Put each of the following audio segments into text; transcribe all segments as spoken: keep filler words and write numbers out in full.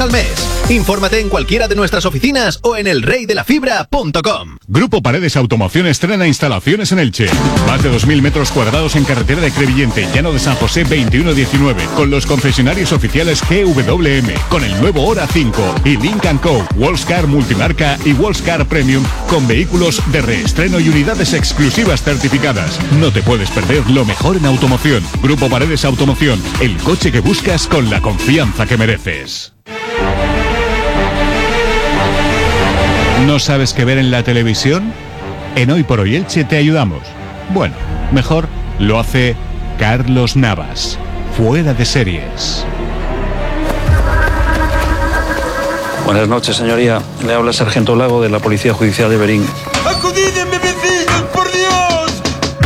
al mes. Infórmate en cualquiera de nuestras oficinas o en el rey de la fibra punto com. Grupo Paredes Automoción estrena instalaciones en Elche. Más de dos mil metros cuadrados en carretera de Crevillente, Llano de San José veintiuno diecinueve, con los concesionarios oficiales G W M, con el nuevo Hora cinco y Lynk and Co, Wallscar Multimarca y Wallscar Premium, con vehículos de reestreno y unidades exclusivas certificadas. No te puedes perder lo mejor en automoción. Grupo Paredes Automoción, el coche que buscas con la confianza que mereces. ¿No sabes qué ver en la televisión? En Hoy por Hoy Elche te ayudamos. Bueno, mejor lo hace Carlos Navas. Fuera de series. Buenas noches, señoría. Le habla Sargento Lago de la Policía Judicial de Berín. ¡Acudidme, vecinos, por Dios!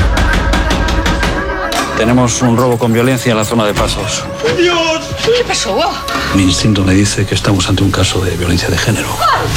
Tenemos un robo con violencia en la zona de Pasos. ¡Dios! ¿Qué pasó? Mi instinto me dice que estamos ante un caso de violencia de género.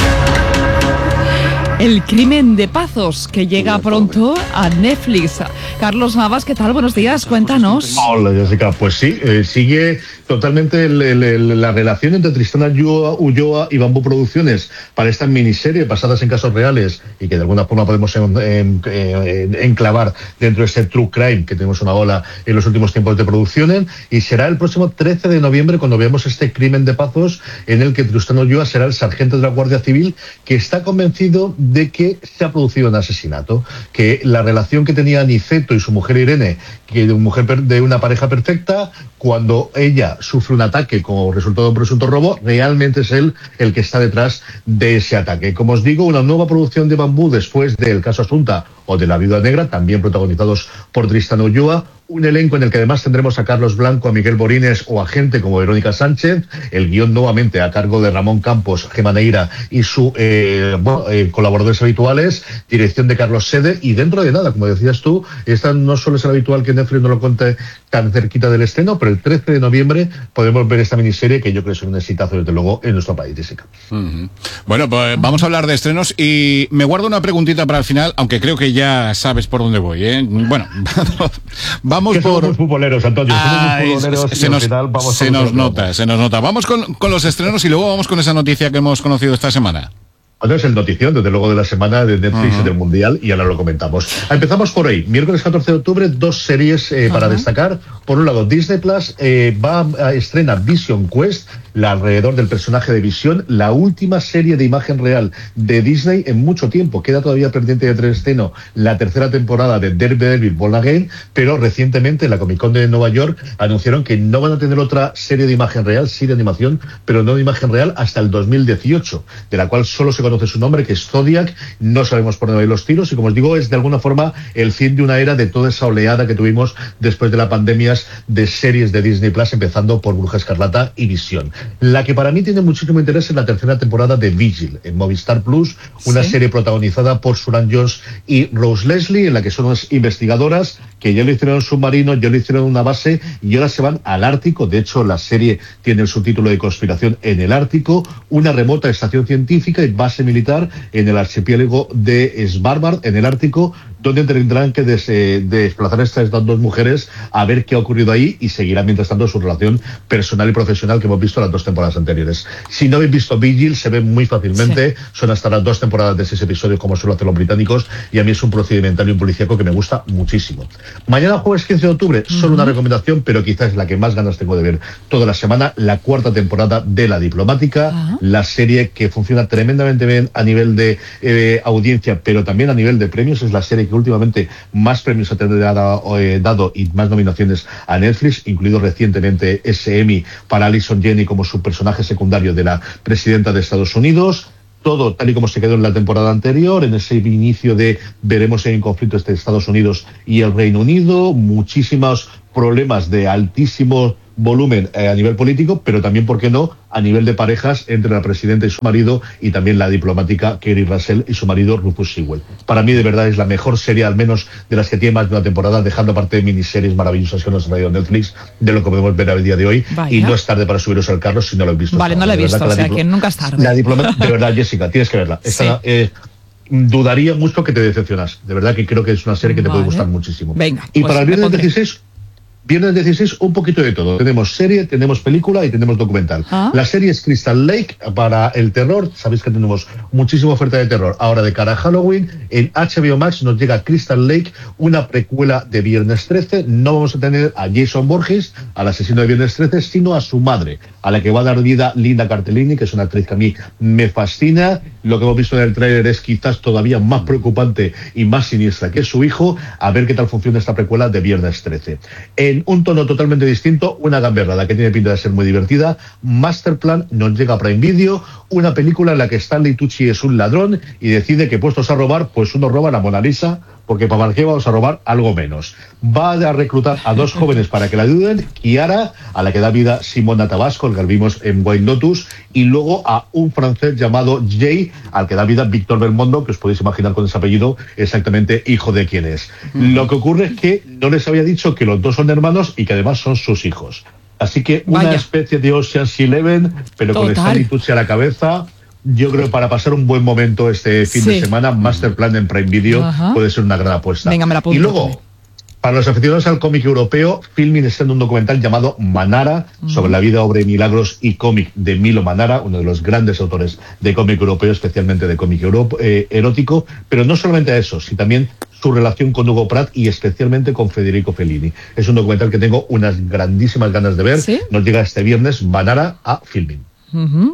El crimen de Pazos, que llega pronto a Netflix. Carlos Navas, ¿qué tal? Buenos días, cuéntanos. Hola, Jessica. Pues sí, eh, sigue totalmente el, el, el, la relación entre Tristán Ulloa, Ulloa y Bambú Producciones para esta miniserie basadas en casos reales y que de alguna forma podemos en, en, en, enclavar dentro de ese true crime que tenemos una ola en los últimos tiempos de producciones. Y será el próximo trece de noviembre cuando veamos este crimen de Pazos, en el que Tristán Ulloa será el sargento de la Guardia Civil que está convencido de que se ha producido un asesinato, que la relación que tenía Aniceto y su mujer Irene, que de, mujer de una pareja perfecta, cuando ella sufre un ataque como resultado de un presunto robo, realmente es él el que está detrás de ese ataque. Como os digo, una nueva producción de Bambú después del caso Asunta o de La Viuda Negra, también protagonizados por Tristán Ulloa. Un elenco en el que además tendremos a Carlos Blanco, a Miguel Borines o a gente como Verónica Sánchez. El guión nuevamente a cargo de Ramón Campos, Gemma Neira y sus eh, bueno, eh, colaboradores habituales. Dirección de Carlos Sede. Y dentro de nada, como decías tú, esta no suele ser habitual que Netflix no lo cuente tan cerquita del estreno, pero el trece de noviembre podemos ver esta miniserie que yo creo que es un exitazo desde luego en nuestro país, Jessica. Uh-huh. Bueno, pues vamos a hablar de estrenos y me guardo una preguntita para el final, aunque creo que ya sabes por dónde voy, ¿eh? Bueno, vamos que por... somos futboleros, Antonio. Ah, somos futboleros se, nos, final vamos se nos nota, se nos nota. Vamos con, con los estrenos y luego vamos con esa noticia que hemos conocido esta semana. Entonces, el notición, desde luego, de la semana de Netflix uh-huh. y del Mundial, y ahora lo comentamos. Empezamos por ahí. Miércoles catorce de octubre, dos series eh, uh-huh. para destacar. Por un lado, Disney Plus eh, va a estrenar Vision Quest, la alrededor del personaje de Vision, la última serie de imagen real de Disney en mucho tiempo. Queda todavía pendiente de estreno la tercera temporada de Daredevil Born Again, pero recientemente en la Comic Con de Nueva York anunciaron que no van a tener otra serie de imagen real, sí de animación, pero no de imagen real hasta el dos mil dieciocho, de la cual solo se conoce su nombre, que es Zodiac. No sabemos por dónde van los tiros y, como os digo, es de alguna forma el fin de una era de toda esa oleada que tuvimos después de la pandemia de series de Disney Plus, empezando por Bruja Escarlata y Visión. La que para mí tiene muchísimo interés es la tercera temporada de Vigil en Movistar Plus, una ¿Sí? serie protagonizada por Suran Jones y Rose Leslie, en la que son unas investigadoras que ya lo hicieron en un submarino, ya lo hicieron en una base y ahora se van al Ártico. De hecho, la serie tiene el subtítulo de Conspiración en el Ártico, una remota estación científica y base militar en el archipiélago de Svalbard, en el Ártico, donde tendrán que des, eh, desplazar a estas dos mujeres a ver qué ha ocurrido ahí y seguirán mientras tanto su relación personal y profesional que hemos visto en las dos temporadas anteriores. Si no habéis visto Vigil, se ve muy fácilmente, sí. son hasta las dos temporadas de seis episodios como suelen hacer los británicos y a mí es un procedimental y un policíaco que me gusta muchísimo. Mañana jueves quince de octubre, uh-huh. solo una recomendación, pero quizás es la que más ganas tengo de ver toda la semana, la cuarta temporada de La Diplomática, uh-huh. la serie que funciona tremendamente bien a nivel de eh, audiencia, pero también a nivel de premios. Es la serie que últimamente más premios ha dado, eh, dado y más nominaciones a Netflix, incluido recientemente ese Emmy para Allison Janney como su personaje secundario de la presidenta de Estados Unidos. Todo tal y como se quedó en la temporada anterior, en ese inicio de veremos si hay un conflicto entre Estados Unidos y el Reino Unido, muchísimos problemas de altísimo volumen eh, a nivel político, pero también, ¿por qué no?, a nivel de parejas entre la presidenta y su marido, y también la diplomática Kerry Russell y su marido Rufus Sewell. Para mí, de verdad, es la mejor serie, al menos de las que tiene más de una temporada, dejando aparte de miniseries maravillosas que nos ha traído Netflix, de lo que podemos ver al día de hoy. Vaya. Y no es tarde para subiros al carro si no lo habéis visto. Vale, no lo he visto, o sea diplo- que nunca es tarde. La diplomática, de verdad, Jessica, tienes que verla. Esta, sí. eh, dudaría mucho que te decepcionas. De verdad que creo que es una serie que te vale. puede gustar muchísimo. Venga, y pues para el viernes dieciséis... Viernes dieciséis, un poquito de todo. Tenemos serie, tenemos película y tenemos documental. ¿Ah? La serie es Crystal Lake para el terror. Sabéis que tenemos muchísima oferta de terror. Ahora de cara a Halloween, en H B O Max nos llega Crystal Lake, una precuela de Viernes trece. No vamos a tener a Jason Voorhees, al asesino de Viernes trece, sino a su madre, a la que va a dar vida Linda Cardellini, que es una actriz que a mí me fascina. Lo que hemos visto en el tráiler es quizás todavía más preocupante y más siniestra que su hijo. A ver qué tal funciona esta precuela de Viernes trece. En un tono totalmente distinto, una gamberrada que tiene pinta de ser muy divertida. Masterplan nos llega a Prime Video, una película en la que Stanley Tucci es un ladrón y decide que puestos a robar, pues uno roba la Mona Lisa, porque para qué vamos a robar algo menos. Va a reclutar a dos jóvenes para que la ayuden, Kiara, a la que da vida Simona Tabasco, el que vimos en White Lotus, y luego a un francés llamado Jay, al que da vida Víctor Belmondo, que os podéis imaginar con ese apellido exactamente hijo de quién es. Mm. Lo que ocurre es que no les había dicho que los dos son hermanos y que además son sus hijos. Así que una Vaya. especie de Ocean's Eleven, pero Total. con Stanley Tucci a la cabeza. Yo creo que para pasar un buen momento este fin sí. de semana, Masterplan en Prime Video Ajá. puede ser una gran apuesta. Venga, me la apunto. Y luego, para los aficionados al cómic europeo, Filmin está en un documental llamado Manara, uh-huh. sobre la vida, obra y milagros y cómic de Milo Manara, uno de los grandes autores de cómic europeo, especialmente de cómic euro, eh, erótico, pero no solamente eso, sino también su relación con Hugo Pratt y especialmente con Federico Fellini. Es un documental que tengo unas grandísimas ganas de ver. ¿Sí? Nos llega este viernes Manara a Filmin. Uh-huh.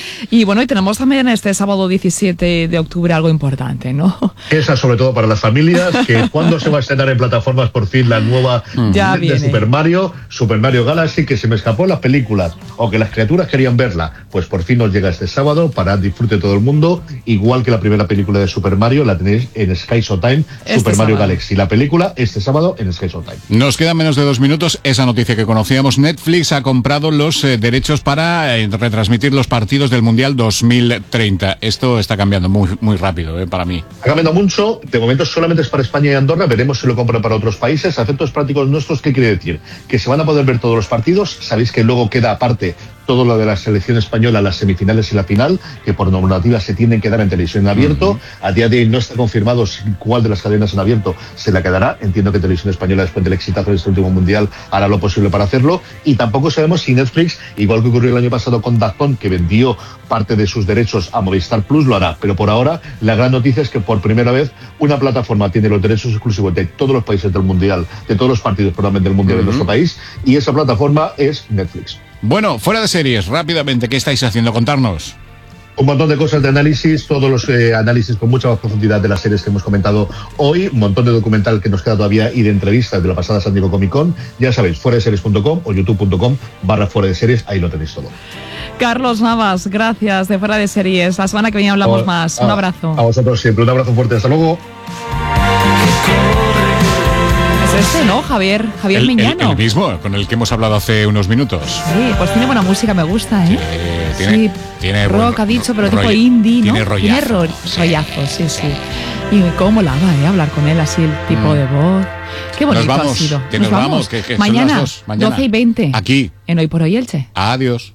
Y bueno, y tenemos también este sábado diecisiete de octubre algo importante, ¿no? Esa sobre todo para las familias, que cuando se va a estrenar en plataformas por fin la nueva ya de viene. Super Mario, Super Mario Galaxy, que se me escapó en las películas, o que las criaturas querían verla, pues por fin nos llega este sábado para disfrute todo el mundo, igual que la primera película de Super Mario, la tenéis en Sky Showtime, este Super Mario sábado. Galaxy, la película este sábado en Sky Showtime. Nos quedan menos de dos minutos, esa noticia que conocíamos, Netflix ha comprado los eh, derechos para eh, retransmitir los partidos del Mundial dos mil treinta. Esto está cambiando muy muy rápido, eh, para mí. Está cambiando mucho. De momento solamente es para España y Andorra. Veremos si lo compran para otros países. A efectos prácticos nuestros, ¿qué quiere decir? Que se van a poder ver todos los partidos. Sabéis que luego queda aparte todo lo de la selección española, las semifinales y la final, que por normativa se tienen que dar en televisión en abierto. Uh-huh. A día de hoy no está confirmado cuál de las cadenas en abierto se la quedará. Entiendo que Televisión Española, después del exitazo de este último mundial, hará lo posible para hacerlo. Y tampoco sabemos si Netflix, igual que ocurrió el año pasado con DAZN, que vendió parte de sus derechos a Movistar Plus, lo hará. Pero por ahora, la gran noticia es que por primera vez una plataforma tiene los derechos exclusivos de todos los países del mundial, de todos los partidos, perdón, del mundial uh-huh. de nuestro país, y esa plataforma es Netflix. Bueno, fuera de series, rápidamente, ¿qué estáis haciendo? Contarnos. Un montón de cosas de análisis, todos los eh, análisis con mucha más profundidad de las series que hemos comentado hoy, un montón de documental que nos queda todavía y de entrevistas de la pasada San Diego Comic Con. Ya sabéis, fuera de series punto com o youtube punto com barra fuera de series, ahí lo tenéis todo. Carlos Navas, gracias, de Fuera de Series. La semana que viene hablamos a, más. Un a, abrazo. A vosotros siempre, un abrazo fuerte. Hasta luego. Es este, ¿no? Javier, Javier el, Miñano. El, el mismo, con el que hemos hablado hace unos minutos. Sí, pues tiene buena música, me gusta, ¿eh? Eh, tiene, sí, tiene rock, ha dicho, pero roll, tipo indie, ¿no? Tiene rollazo. Tiene ro sí. rollazo, sí, sí. Y cómo molaba, ¿eh? Hablar con él así, el tipo mm. de voz. Qué bonito nos vamos, ha sido. Que nos, nos vamos, vamos. Que, que mañana, son las dos. Mañana, doce y veinte. Aquí. En Hoy por Hoy Elche. Adiós.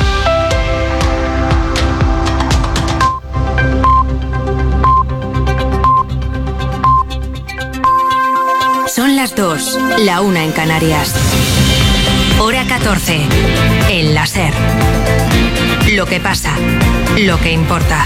Son las dos, la una en Canarias. Hora catorce, en la SER. Lo que pasa, lo que importa.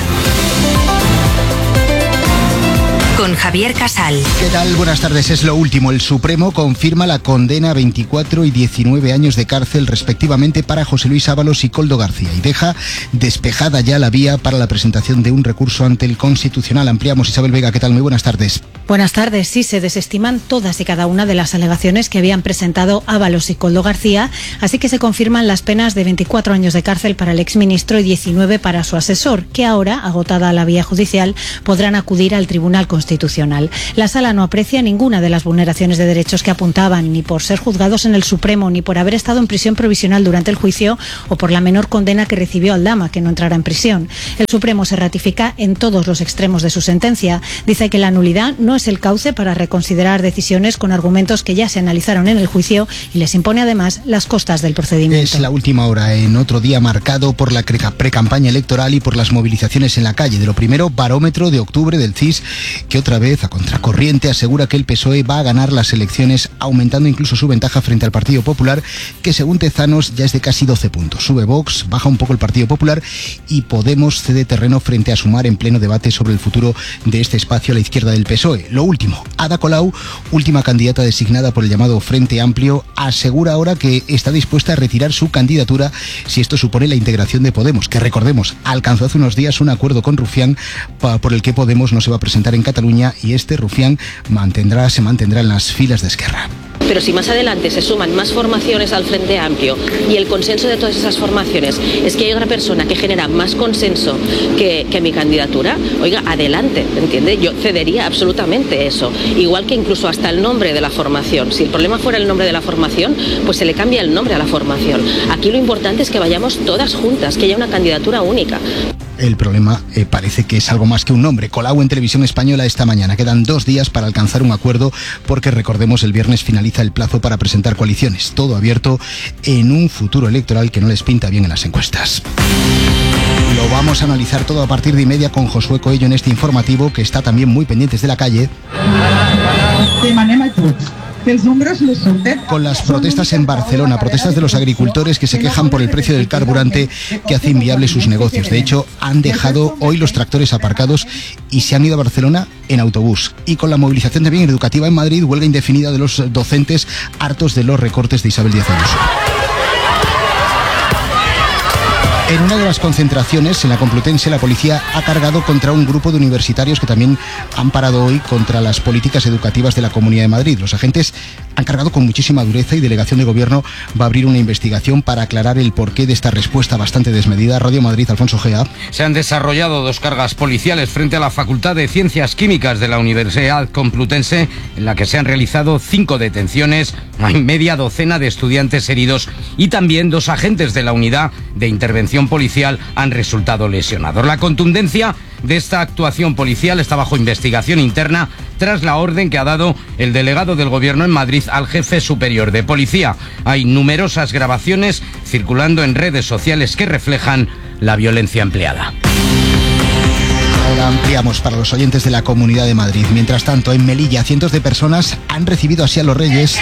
Con Javier Casal. ¿Qué tal? Buenas tardes. Es lo último. El Supremo confirma la condena a veinticuatro y diecinueve años de cárcel respectivamente para José Luis Ábalos y Koldo García y deja despejada ya la vía para la presentación de un recurso ante el Constitucional. Ampliamos. Isabel Vega, ¿qué tal? Muy buenas tardes. Buenas tardes. Sí, se desestiman todas y cada una de las alegaciones que habían presentado Ábalos y Koldo García, así que se confirman las penas de veinticuatro años de cárcel para el exministro y diecinueve para su asesor, que ahora, agotada la vía judicial, podrán acudir al Tribunal Constitucional. La Sala no aprecia ninguna de las vulneraciones de derechos que apuntaban, ni por ser juzgados en el Supremo, ni por haber estado en prisión provisional durante el juicio o por la menor condena que recibió Aldama, que no entrará en prisión. El Supremo se ratifica en todos los extremos de su sentencia. Dice que la nulidad no es el cauce para reconsiderar decisiones con argumentos que ya se analizaron en el juicio y les impone además las costas del procedimiento. Es la última hora en otro día marcado por la precampaña electoral y por las movilizaciones en la calle. De lo primero, barómetro de octubre del C I S que que otra vez, a contracorriente, asegura que el P S O E va a ganar las elecciones, aumentando incluso su ventaja frente al Partido Popular, que según Tezanos ya es de casi doce puntos. Sube Vox, baja un poco el Partido Popular y Podemos cede terreno frente a Sumar en pleno debate sobre el futuro de este espacio a la izquierda del P S O E. Lo último, Ada Colau, última candidata designada por el llamado Frente Amplio, asegura ahora que está dispuesta a retirar su candidatura si esto supone la integración de Podemos, que recordemos, alcanzó hace unos días un acuerdo con Rufián por el que Podemos no se va a presentar en Cataluña y este Rufián mantendrá, se mantendrá en las filas de Esquerra. Pero si más adelante se suman más formaciones al Frente Amplio y el consenso de todas esas formaciones es que hay otra persona que genera más consenso que, que mi candidatura, oiga, adelante, ¿entiende? Yo cedería absolutamente eso. Igual que incluso hasta el nombre de la formación. Si el problema fuera el nombre de la formación, pues se le cambia el nombre a la formación. Aquí lo importante es que vayamos todas juntas, que haya una candidatura única. El problema eh, parece que es algo más que un nombre. Colau en Televisión Española esta mañana. Quedan dos días para alcanzar un acuerdo porque, recordemos, el viernes finaliza el plazo para presentar coaliciones. Todo abierto en un futuro electoral que no les pinta bien en las encuestas. Lo vamos a analizar todo a partir de y media con Josué Coello en este informativo, que está también muy pendientes de la calle. Con las protestas en Barcelona, protestas de los agricultores que se quejan por el precio del carburante que hace inviable sus negocios. De hecho, han dejado hoy los tractores aparcados y se han ido a Barcelona en autobús. Y con la movilización también educativa en Madrid, huelga indefinida de los docentes hartos de los recortes de Isabel Díaz Ayuso. En una de las concentraciones, en la Complutense, la policía ha cargado contra un grupo de universitarios que también han parado hoy contra las políticas educativas de la Comunidad de Madrid. Los agentes han cargado con muchísima dureza y Delegación de Gobierno va a abrir una investigación para aclarar el porqué de esta respuesta bastante desmedida. Radio Madrid, Alfonso Gea. Se han desarrollado dos cargas policiales frente a la Facultad de Ciencias Químicas de la Universidad Complutense, en la que se han realizado cinco detenciones, hay media docena de estudiantes heridos y también dos agentes de la Unidad de Intervención Policial han resultado lesionados. La contundencia de esta actuación policial está bajo investigación interna tras la orden que ha dado el delegado del Gobierno en Madrid al jefe superior de policía. Hay numerosas grabaciones circulando en redes sociales que reflejan la violencia empleada. Ahora ampliamos para los oyentes de la Comunidad de Madrid. Mientras tanto, en Melilla, cientos de personas han recibido así a los Reyes.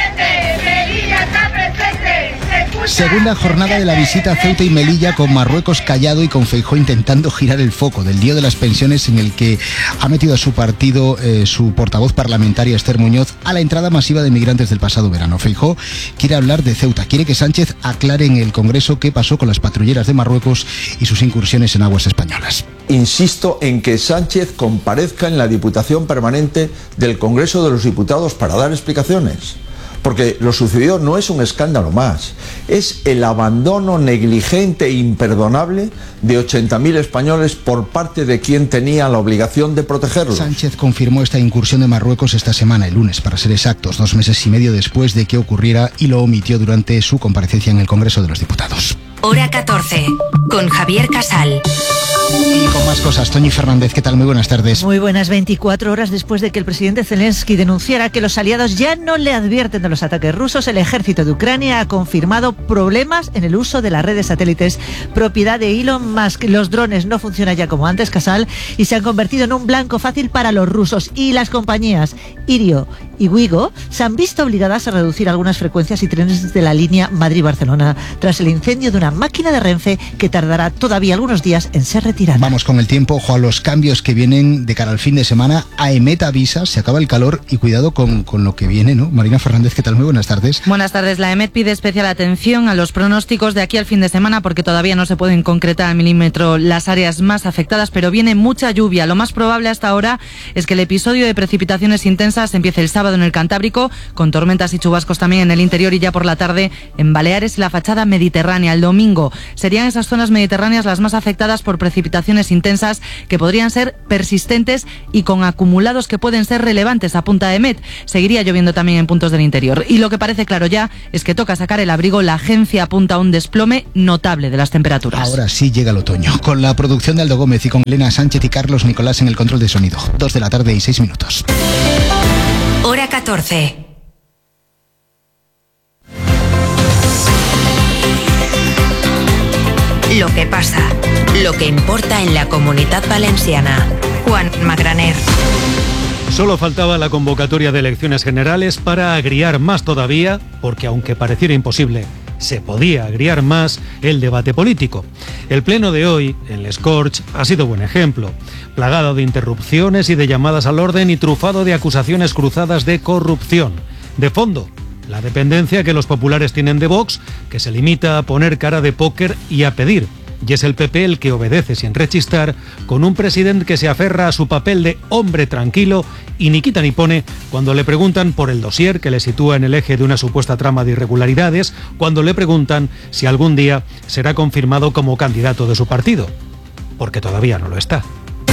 Segunda jornada de la visita a Ceuta y Melilla, con Marruecos callado y con Feijóo intentando girar el foco del lío de las pensiones, en el que ha metido a su partido eh, su portavoz parlamentaria Esther Muñoz a la entrada masiva de migrantes del pasado verano. Feijóo quiere hablar de Ceuta, quiere que Sánchez aclare en el Congreso qué pasó con las patrulleras de Marruecos y sus incursiones en aguas españolas. Insisto en que Sánchez comparezca en la Diputación Permanente del Congreso de los Diputados para dar explicaciones. Porque lo sucedido no es un escándalo más, es el abandono negligente e imperdonable de ochenta mil españoles por parte de quien tenía la obligación de protegerlos. Sánchez confirmó esta incursión de Marruecos esta semana, el lunes, para ser exactos, dos meses y medio después de que ocurriera, y lo omitió durante su comparecencia en el Congreso de los Diputados. Hora catorce, con Javier Casal. Y con más cosas, Toñi Fernández, ¿qué tal? Muy buenas tardes. Muy buenas. Veinticuatro horas después de que el presidente Zelensky denunciara que los aliados ya no le advierten de los ataques rusos, el ejército de Ucrania ha confirmado problemas en el uso de las redes satélites propiedad de Elon Musk. Los drones no funcionan ya como antes, Casal, y se han convertido en un blanco fácil para los rusos. Y las compañías Irio y Wigo se han visto obligadas a reducir algunas frecuencias y trenes de la línea Madrid-Barcelona tras el incendio de una máquina de Renfe que tardará todavía algunos días en ser retirada. Vamos con el tiempo, ojo a los cambios que vienen de cara al fin de semana. AEMET avisa, se acaba el calor y cuidado con, con lo que viene, ¿no? Marina Fernández, ¿qué tal? Muy buenas tardes. Buenas tardes. La AEMET pide especial atención a los pronósticos de aquí al fin de semana porque todavía no se pueden concretar al milímetro las áreas más afectadas, pero viene mucha lluvia. Lo más probable hasta ahora es que el episodio de precipitaciones intensas empiece el sábado en el Cantábrico, con tormentas y chubascos también en el interior y ya por la tarde en Baleares y la fachada mediterránea. El domingo serían esas zonas mediterráneas las más afectadas por precipitaciones intensas que podrían ser persistentes y con acumulados que pueden ser relevantes, apunta AEMET. Seguiría lloviendo también en puntos del interior. Y lo que parece claro ya es que toca sacar el abrigo. La agencia apunta a un desplome notable de las temperaturas. Ahora sí llega el otoño. Con la producción de Aldo Gómez y con Elena Sánchez y Carlos Nicolás en el control de sonido. Dos de la tarde y seis minutos. Hora catorce. Lo que pasa, lo que importa en la Comunitat Valenciana. Juan Magraner. Solo faltaba la convocatoria de elecciones generales para agriar más todavía, porque aunque pareciera imposible, se podía agriar más el debate político. El pleno de hoy, en Les Corts, ha sido buen ejemplo, plagado de interrupciones y de llamadas al orden y trufado de acusaciones cruzadas de corrupción. De fondo, la dependencia que los populares tienen de Vox, que se limita a poner cara de póker y a pedir. Y es el P P el que obedece sin rechistar, con un presidente que se aferra a su papel de hombre tranquilo y ni quita ni pone cuando le preguntan por el dossier que le sitúa en el eje de una supuesta trama de irregularidades, cuando le preguntan si algún día será confirmado como candidato de su partido, porque todavía no lo está.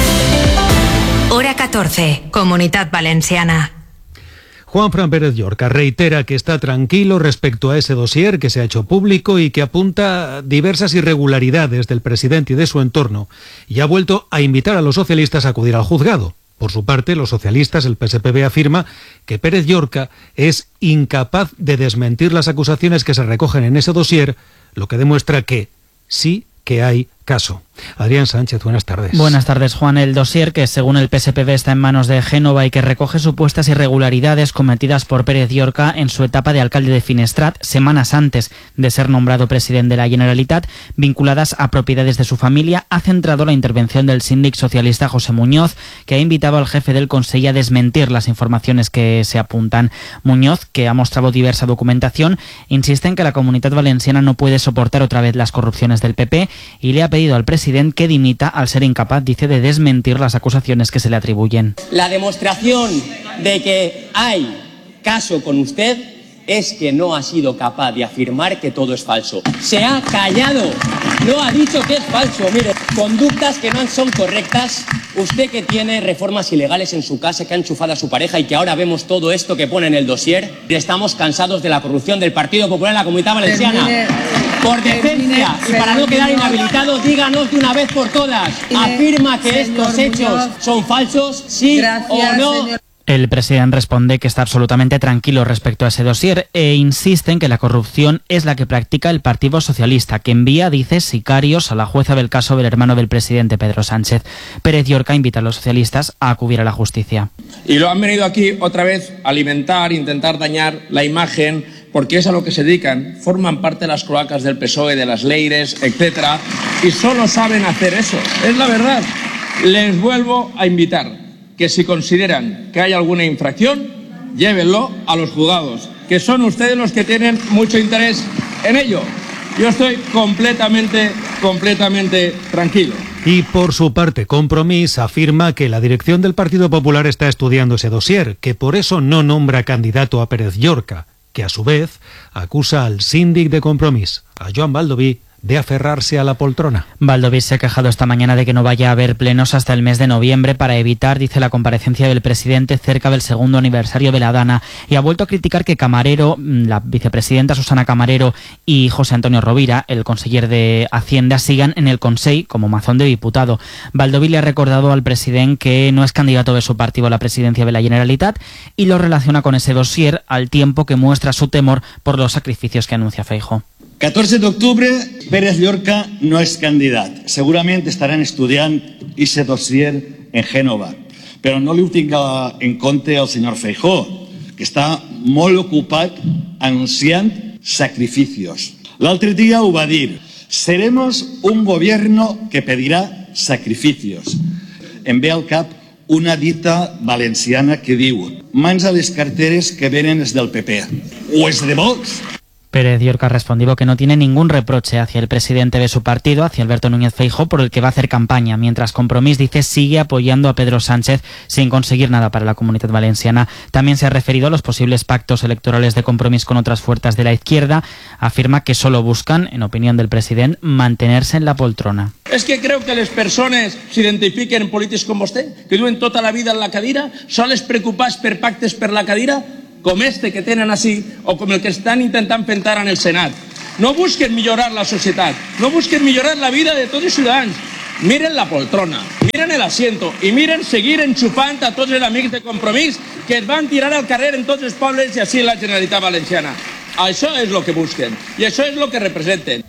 Hora catorce, Comunitat Valenciana. Juanfran Pérez Llorca reitera que está tranquilo respecto a ese dossier que se ha hecho público y que apunta diversas irregularidades del presidente y de su entorno, y ha vuelto a invitar a los socialistas a acudir al juzgado. Por su parte, los socialistas, el P S P B, afirma que Pérez Llorca es incapaz de desmentir las acusaciones que se recogen en ese dossier, lo que demuestra que sí que hay caso. Adrián Sánchez, buenas tardes. Buenas tardes, Juan. El dossier, que según el P S P B está en manos de Génova y que recoge supuestas irregularidades cometidas por Pérez Llorca en su etapa de alcalde de Finestrat, semanas antes de ser nombrado presidente de la Generalitat, vinculadas a propiedades de su familia, ha centrado la intervención del síndic socialista José Muñoz, que ha invitado al jefe del Consell a desmentir las informaciones que se apuntan. Muñoz, que ha mostrado diversa documentación, insiste en que la Comunitat Valenciana no puede soportar otra vez las corrupciones del P P y le ha pedido al presidente que dimita al ser incapaz, dice, de desmentir las acusaciones que se le atribuyen. La demostración de que hay caso con usted es que no ha sido capaz de afirmar que todo es falso. Se ha callado, no ha dicho que es falso. Mire, conductas que no son correctas. Usted que tiene reformas ilegales en su casa, que ha enchufado a su pareja y que ahora vemos todo esto que pone en el dossier. Estamos cansados de la corrupción del Partido Popular en la Comunidad Valenciana. Por decencia y para no quedar inhabilitado, díganos de una vez por todas. ¿Afirma que estos hechos son falsos, sí o no? El presidente responde que está absolutamente tranquilo respecto a ese dossier e insiste en que la corrupción es la que practica el Partido Socialista, que envía, dice, sicarios a la jueza del caso del hermano del presidente Pedro Sánchez. Pérez Llorca invita a los socialistas a acudir a la justicia. Y lo han venido aquí otra vez a alimentar, intentar dañar la imagen, porque es a lo que se dedican. Forman parte de las cloacas del P S O E, de las Leires, etcétera, y solo saben hacer eso. Es la verdad. Les vuelvo a invitar que si consideran que hay alguna infracción, llévenlo a los juzgados, que son ustedes los que tienen mucho interés en ello. Yo estoy completamente, completamente tranquilo. Y por su parte, Compromís afirma que la dirección del Partido Popular está estudiando ese dossier, que por eso no nombra candidato a Pérez Llorca, que a su vez acusa al síndic de Compromís, a Joan Baldoví, de aferrarse a la poltrona. Baldoví se ha quejado esta mañana de que no vaya a haber plenos hasta el mes de noviembre para evitar, dice, la comparecencia del presidente cerca del segundo aniversario de la Dana, y ha vuelto a criticar que Camarero, la vicepresidenta Susana Camarero y José Antonio Rovira, el conseller de Hacienda, sigan en el Consell como mazón de diputado. Baldoví le ha recordado al presidente que no es candidato de su partido a la presidencia de la Generalitat y lo relaciona con ese dossier, al tiempo que muestra su temor por los sacrificios que anuncia Feijóo. catorze d'octubre, Pérez Llorca no és candidat. Segurament estaran estudiant aquest dossier en Génova, però no li ho tinga en compte el senyor Feijóo, que està molt ocupat anunciant sacrificios. L'altre dia ho va dir: seremos un gobierno que pedirà sacrificios. Em ve al cap una dita valenciana que diu: mans a les carteres que venen és del P P o és de Vox. Pérez Llorca ha respondido que no tiene ningún reproche hacia el presidente de su partido, hacia Alberto Núñez Feijóo, por el que va a hacer campaña, mientras Compromís, dice, sigue apoyando a Pedro Sánchez sin conseguir nada para la Comunitat Valenciana. También se ha referido a los posibles pactos electorales de Compromís con otras fuerzas de la izquierda. Afirma que solo buscan, en opinión del presidente, mantenerse en la poltrona. És que creu que les persones s'identifiquen en polítics com vostè, que duen tota la vida en la cadira, sols preocupats per pactes per la cadira, com este que tenen així o com el que estan intentant pentar en el Senat. No busquen millorar la societat, no busquen millorar la vida de tots els ciutadans. Miren la poltrona, miren el asiento i miren seguir enxufant a tots els amics de Compromís que es van tirar al carrer en tots els pobles i així en la Generalitat Valenciana. Això és lo que busquen i això és lo que representen.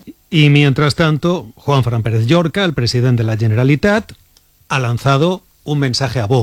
Y mientras tanto, Juanfran Pérez Llorca, el presidente de la Generalitat, ha lanzado un mensaje a Vox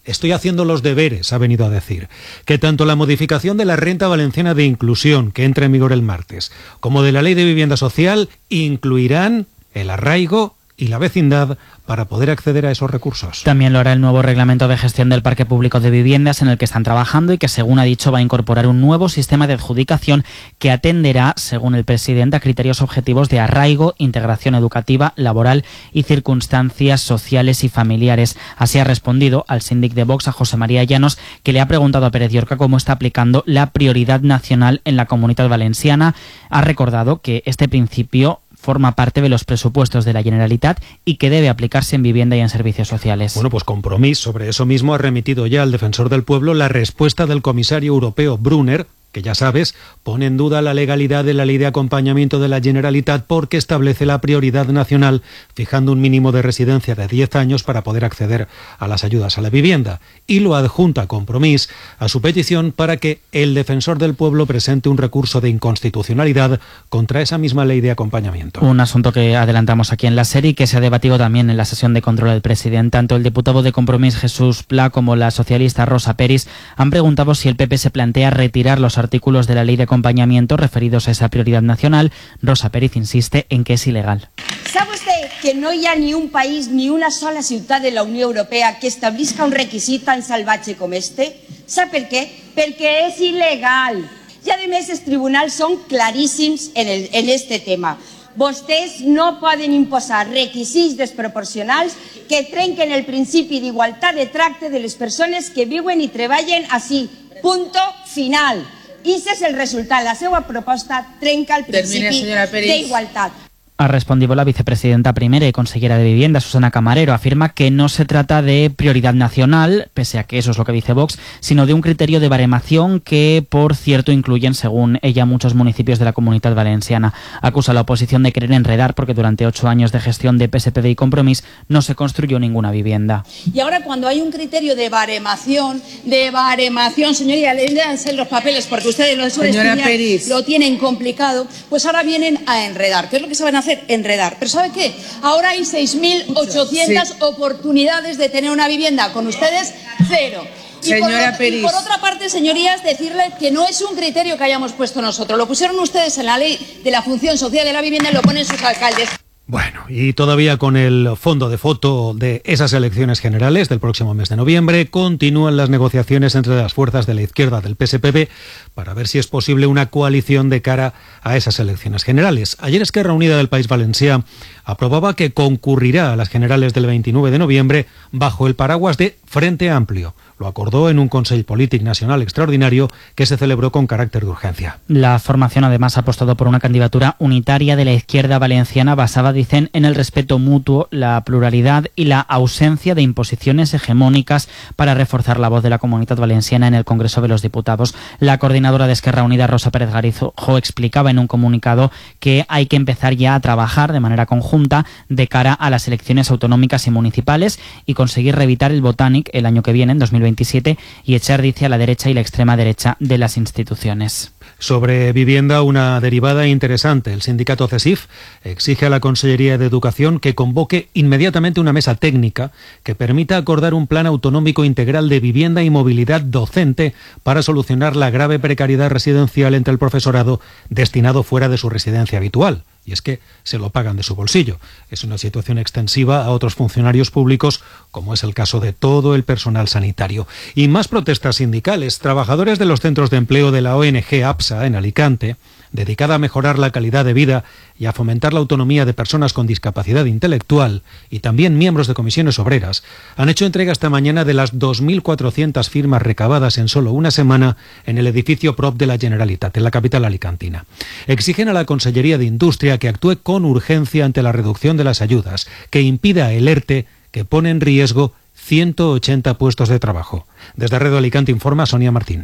Estoy haciendo los deberes, ha venido a decir, que tanto la modificación de la renta valenciana de inclusión, que entra en vigor el martes, como de la ley de vivienda social, incluirán el arraigo y la vecindad para poder acceder a esos recursos. También lo hará el nuevo reglamento de gestión del parque público de viviendas en el que están trabajando y que, según ha dicho, va a incorporar un nuevo sistema de adjudicación que atenderá, según el presidente, a criterios objetivos de arraigo, integración educativa, laboral y circunstancias sociales y familiares. Así ha respondido al síndic de Vox, a José María Llanos, que le ha preguntado a Pérez Llorca cómo está aplicando la prioridad nacional en la Comunitat Valenciana. Ha recordado que este principio forma parte de los presupuestos de la Generalitat y que debe aplicarse en vivienda y en servicios sociales. Bueno, pues Compromís sobre eso mismo ha remitido ya al Defensor del Pueblo la respuesta del comisario europeo Brunner, que ya sabes, pone en duda la legalidad de la ley de acompañamiento de la Generalitat porque establece la prioridad nacional, fijando un mínimo de residencia de diez años para poder acceder a las ayudas a la vivienda, y lo adjunta Compromís a su petición para que el Defensor del Pueblo presente un recurso de inconstitucionalidad contra esa misma ley de acompañamiento. Un asunto que adelantamos aquí en la serie y que se ha debatido también en la sesión de control del presidente. Tanto el diputado de Compromís Jesús Pla como la socialista Rosa Peris han preguntado si el P P se plantea retirar los artículos de la ley de acompañamiento referidos a esa prioridad nacional. Rosa Pérez insiste en que es ilegal. ¿Sabe usted que no hi ha ni un país ni una sola ciutat de la Unió Europea que establisca un requisit tan salvatge com este? ¿Sap per què? Perquè és il·legal. I a més els tribunals són claríssims en, el, en este tema. Vostès no poden imposar requisits desproporcionals que trenquen el principi d'igualtat de tracte de les persones que viuen i treballen així. Punto final. I ese és el resultat. La seva proposta trenca el principi d'igualtat. Ha respondido la vicepresidenta primera y consejera de Vivienda, Susana Camarero. Afirma que no se trata de prioridad nacional, pese a que eso es lo que dice Vox, sino de un criterio de baremación que, por cierto, incluyen, según ella, muchos municipios de la Comunitat Valenciana. Acusa a la oposición de querer enredar porque durante ocho años de gestión de P S P V y Compromís no se construyó ninguna vivienda. Y ahora, cuando hay un criterio de baremación, de baremación, señoría, léanse los papeles porque ustedes lo suelen estudiar, lo tienen complicado, pues ahora vienen a enredar. ¿Qué es lo que se van a hacer? Enredar. Pero ¿sabe qué? Ahora hay seis mil ochocientas sí. oportunidades de tener una vivienda. Con ustedes, cero. Y Señora por, Peris. y por otra parte, señorías, decirle que no es un criterio que hayamos puesto nosotros. Lo pusieron ustedes en la ley de la función social de la vivienda y lo ponen sus alcaldes. Bueno, y todavía con el fondo de foto de esas elecciones generales del próximo mes de noviembre, continúan las negociaciones entre las fuerzas de la izquierda del P S P V para ver si es posible una coalición de cara a esas elecciones generales. Ayer Esquerra Unida del País Valencià aprobaba que concurrirá a las generales del veintinueve de noviembre bajo el paraguas de Frente Amplio. Lo acordó en un Consell Polític Nacional extraordinario que se celebró con carácter de urgencia. La formación además ha apostado por una candidatura unitaria de la izquierda valenciana basada, dicen, en el respeto mutuo, la pluralidad y la ausencia de imposiciones hegemónicas para reforzar la voz de la Comunitat Valenciana en el Congreso de los Diputados. La coordinadora de Esquerra Unida, Rosa Pérez Garijo, explicaba en un comunicado que hay que empezar ya a trabajar de manera conjunta de cara a las elecciones autonómicas y municipales y conseguir reeditar el Botànic el año que viene, en dos mil veintisiete, y echar, dice, a la derecha y la extrema derecha de las instituciones. Sobre vivienda, una derivada interesante. El sindicato CESIF exige a la Consellería de Educación que convoque inmediatamente una mesa técnica que permita acordar un plan autonómico integral de vivienda y movilidad docente para solucionar la grave precariedad residencial entre el profesorado destinado fuera de su residencia habitual. Y es que se lo pagan de su bolsillo. Es una situación extensiva a otros funcionarios públicos, como es el caso de todo el personal sanitario. Y más protestas sindicales. Trabajadores de los centros de empleo de la O N G APSA en Alicante, dedicada a mejorar la calidad de vida y a fomentar la autonomía de personas con discapacidad intelectual, y también miembros de comisiones obreras, han hecho entrega esta mañana de las dos mil cuatrocientas firmas recabadas en solo una semana en el edificio Prop de la Generalitat, en la capital alicantina. Exigen a la Consellería de Industria que actúe con urgencia ante la reducción de las ayudas, que impida el ERTE que pone en riesgo ciento ochenta puestos de trabajo. Desde Radio Alicante informa Sonia Martín.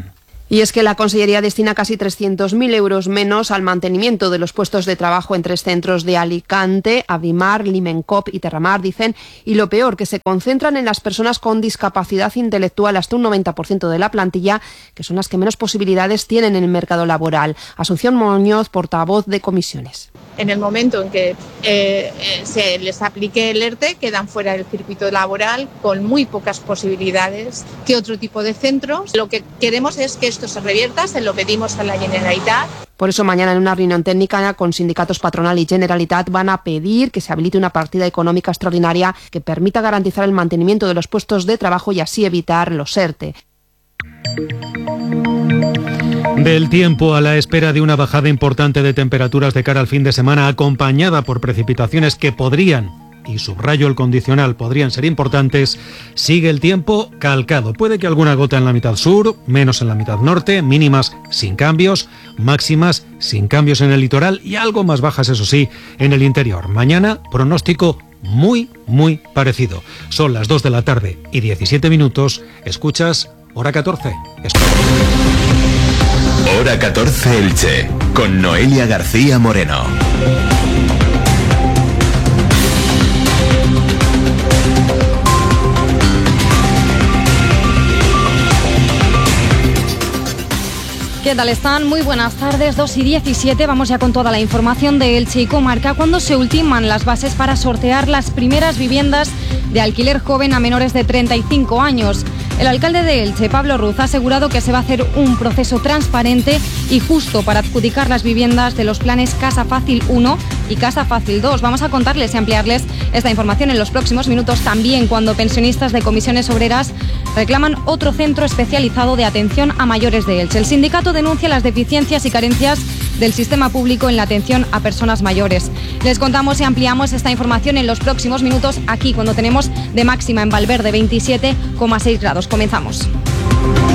Y es que la Consellería destina casi trescientos mil euros menos al mantenimiento de los puestos de trabajo en tres centros de Alicante, Abimar, Limencop y Terramar, dicen, y lo peor, que se concentran en las personas con discapacidad intelectual, hasta un noventa por ciento de la plantilla, que son las que menos posibilidades tienen en el mercado laboral. Asunción Muñoz, portavoz de comisiones. En el momento en que eh, eh, se les aplique el ERTE, quedan fuera del circuito laboral con muy pocas posibilidades que otro tipo de centros. Lo que queremos es que esto se revierta, se lo pedimos a la Generalitat. Por eso mañana en una reunión técnica con sindicatos patronal y Generalitat van a pedir que se habilite una partida económica extraordinaria que permita garantizar el mantenimiento de los puestos de trabajo y así evitar los ERTE. Del tiempo, a la espera de una bajada importante de temperaturas de cara al fin de semana, acompañada por precipitaciones que podrían, y subrayo el condicional, podrían ser importantes, sigue el tiempo calcado. Puede que alguna gota en la mitad sur, menos en la mitad norte, mínimas sin cambios, máximas sin cambios en el litoral y algo más bajas, eso sí, en el interior. Mañana, pronóstico muy, muy parecido. Son las dos de la tarde y diecisiete minutos. Escuchas Hora catorce. Estoy. Hora catorce Elche, con Noelia García Moreno. ¿Qué tal están? Muy buenas tardes, dos y diecisiete. Vamos ya con toda la información de Elche y comarca cuando se ultiman las bases para sortear las primeras viviendas de alquiler joven a menores de treinta y cinco años. El alcalde de Elche, Pablo Ruz, ha asegurado que se va a hacer un proceso transparente y justo para adjudicar las viviendas de los planes Casa Fácil uno y Casa Fácil dos. Vamos a contarles y ampliarles esta información en los próximos minutos, también cuando pensionistas de comisiones obreras reclaman otro centro especializado de atención a mayores de Elche. El sindicato denuncia las deficiencias y carencias del sistema público en la atención a personas mayores. Les contamos y ampliamos esta información en los próximos minutos aquí, cuando tenemos de máxima en Valverde veintisiete coma seis grados. Comenzamos.